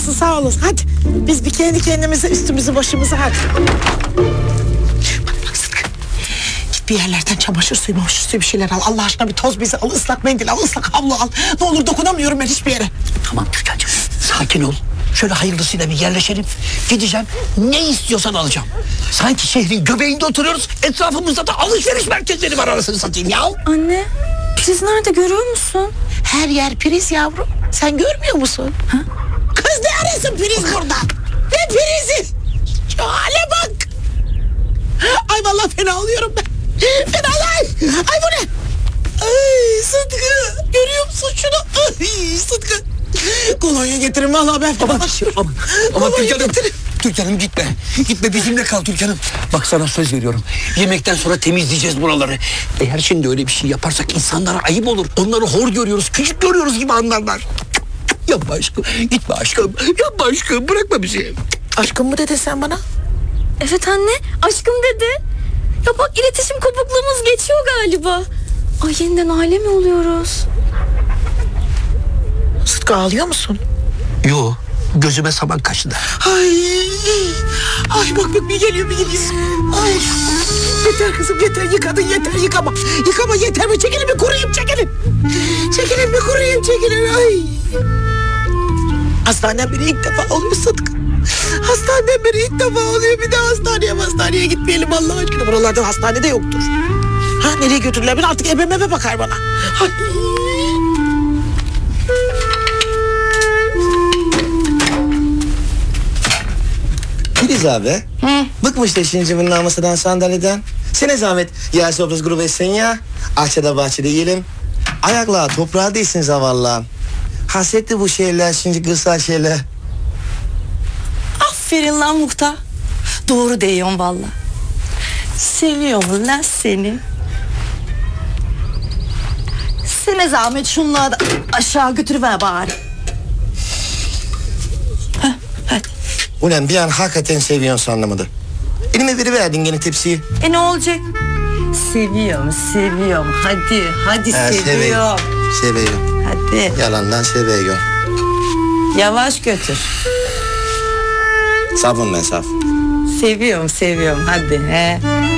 sağ olasın. Hadi biz bir kendi kendimize üstümüzü başımıza hadi. Bak Sıtkı. Git bir yerlerden çamaşır suyu bir şeyler al. Allah aşkına bir toz bezi al, ıslak mendil al, ıslak havlu al. Ne olur dokunamıyorum ben hiçbir yere. Tamam Türkan'cığım sakin ol. Şöyle hayırlısıyla bir yerleşelim. Gideceğim ne istiyorsan alacağım. Sanki şehrin göbeğinde oturuyoruz. Etrafımızda da alışveriş merkezleri var anasını satayım ya. Anne priz nerede görüyor musun? Her yer priz yavrum. Sen görmüyor musun? Ha? Kız ne arıyorsun priz burada? Ne prizi? Şu hale bak. Ay vallahi fena oluyorum ben. Fenalay. Ay bu ne? Ay Sıtkı. Görüyor musun şunu? Ay Sıtkı. Kolonya getirin vallahi ben fenalaşıyorum. Aman Türkan'ım. Türkan'ım gitme. Gitme bizimle kal Türkan'ım. Bak sana söz veriyorum. Yemekten sonra temizleyeceğiz buraları. Eğer şimdi öyle bir şey yaparsak insanlara ayıp olur. Onları hor görüyoruz, küçük görüyoruz gibi anlarlar. Yapma aşkım. Gitme aşkım. Yapma aşkım. Bırakma bizi. Aşkım mı dedin sen bana? Evet anne aşkım dedi. Ya bak iletişim kopukluğumuz geçiyor galiba. Ay yeniden aile mi oluyoruz? Sıtkı ağlıyor musun? Yo. Gözüme saman kaçtı. Ay bak bir geliyor bir gidiyor. Ay yeter kızım yeter yıkadın yeter yıkama. Yıkama yeter mi çekilin bir kuruyayım çekilin. Çekilin bir kuruyayım çekilin ay. Hastaneden beri ilk defa oluyor Sıtkı. Hastaneden beri ilk defa oluyor bir daha hastaneye gitmeyelim Allah aşkına. Buralarda hastane de yoktur. Ha nereye götürürler beni artık ebememe bakar bana. Ay. Filiz abi. Bıkmış da şimdi cıvınlığa masadan sandalyeden. Sene zahmet yer sofrası grubu etsen ya. Ahçede bahçede yiyelim. Ayakla toprağa değilsin zavallı. Hasretti bu şeyler şimdi kırsal şeyler. Aferin lan muhtar. Doğru diyorsun valla. Seviyorum lan seni. Sene zahmet şunları da aşağı götürüver bari. Hadi. Ulan bir an hakikaten seviyorsun anlamadı. Elime veriverdin gene tepsiyi. Ne olacak? Seviyorum. Hadi seviyorum. Seviyorum. Hadi. Yalandan seviyorum. Yavaş götür. Safım ben saf. Seviyorum. Hadi. He.